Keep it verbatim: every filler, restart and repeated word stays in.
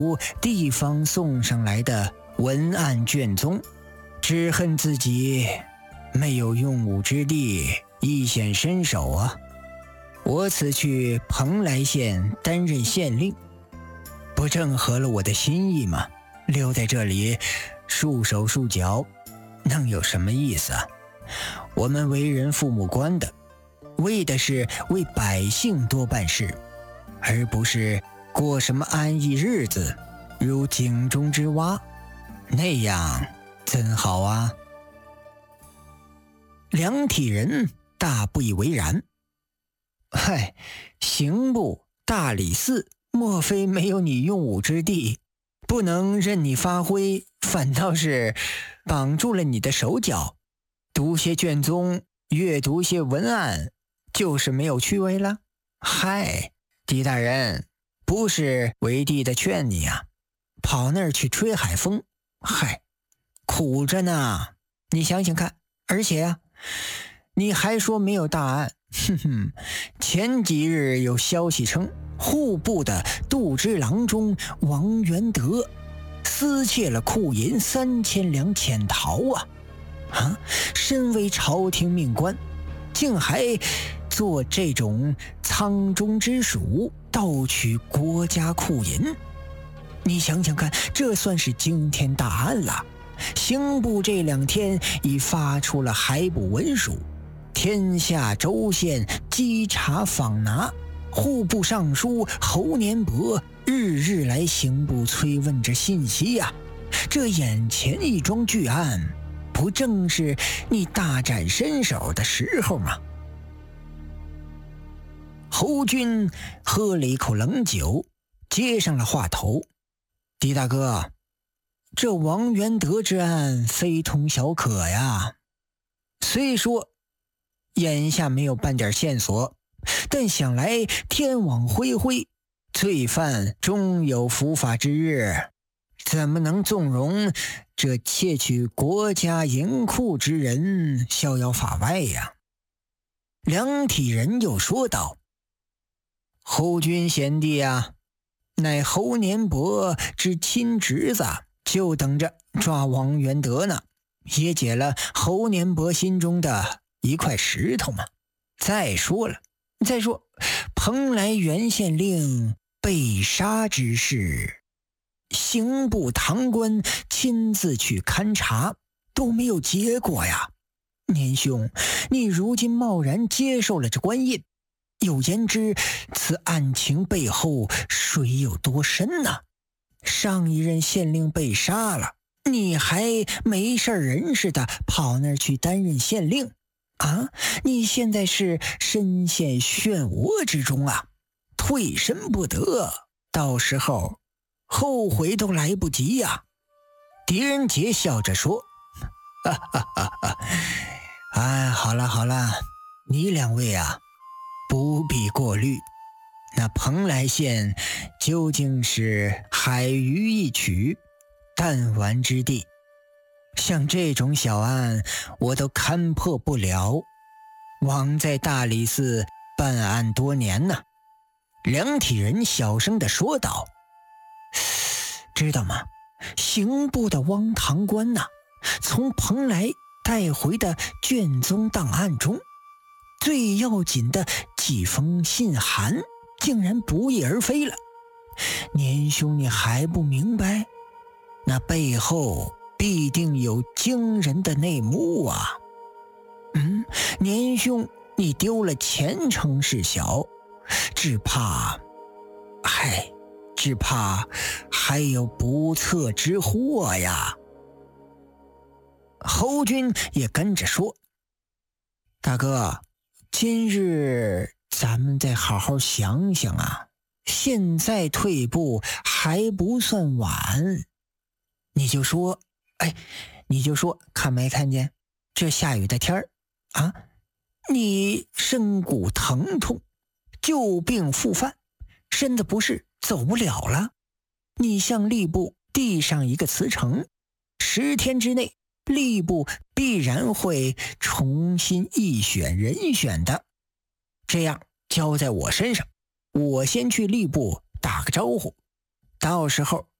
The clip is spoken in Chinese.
地方送上来的文案卷宗，只恨自己没有用武之地，一显身手啊！我此去蓬莱县担任县令，不正合了我的心意吗？留在这里束手束脚，能有什么意思啊？我们为人父母官的，为的是为百姓多办事，而不是过什么安逸日子，如井中之蛙，那样怎好啊？梁体仁大不以为然。嗨，刑部、大理寺，莫非没有你用武之地，不能任你发挥，反倒是绑住了你的手脚？读些卷宗，阅读些文案，就是没有趣味了？嗨，狄大人，不是为帝的劝你啊，跑那儿去吹海风，嗨，苦着呢。你想想看，而且啊，你还说没有大案，哼哼，前几日有消息称，户部的度支郎中王元德私窃了库银三千两潜逃啊！啊，身为朝廷命官，竟还做这种仓中之鼠，盗取国家库银。你想想看，这算是惊天大案了。刑部这两天已发出了海捕文书，天下州县稽查访拿，户部尚书侯年伯日日来刑部催问着信息呀、啊。这眼前一桩巨案，不正是你大展身手的时候吗？侯军喝了一口冷酒，接上了话头。狄大哥，这王元德之案非同小可呀。虽说眼下没有半点线索，但想来天网恢恢，罪犯终有伏法之日，怎么能纵容这窃取国家银库之人逍遥法外呀？梁体仁又说道：侯君贤弟啊，乃侯年伯之亲侄子，就等着抓王元德呢，也解了侯年伯心中的一块石头嘛。再说了，再说蓬莱原县令被杀之事，刑部堂官亲自去勘察，都没有结果呀。年兄，你如今贸然接受了这官印，有言之，此案情背后水有多深呢？上一任县令被杀了，你还没事人似的跑那儿去担任县令啊？你现在是深陷漩涡之中啊，退身不得，到时候后悔都来不及呀、啊。狄仁杰笑着说：哈哈哈哈，哎，好了好了，你两位啊，不必过虑。那蓬莱县究竟是海鱼一曲，弹丸之地，像这种小案我都勘破不了。枉在大理寺办案多年呢。梁体仁小声地说道：知道吗？刑部的汪堂官呐、啊，从蓬莱带回的卷宗档案中，最要紧的几封信函竟然不翼而飞了。年兄，你还不明白？那背后必定有惊人的内幕啊！嗯，年兄，你丢了前程是小，只怕，嗨，只怕还有不测之祸呀。侯军也跟着说：大哥，今日咱们再好好想想啊，现在退步还不算晚。你就说，哎，你就说看没看见这下雨的天儿啊，你身骨疼痛，旧病复犯，身子不适，走不了了。你向吏部递上一个辞呈，十天之内吏部必然会重新议选人选的，这样交在我身上，我先去吏部打个招呼， 到时候